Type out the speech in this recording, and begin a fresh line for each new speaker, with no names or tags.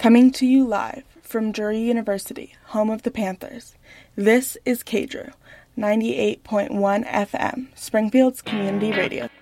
Coming to you live from Drury University, home of the Panthers, this is KDRU, 98.1 FM, Springfield's community radio.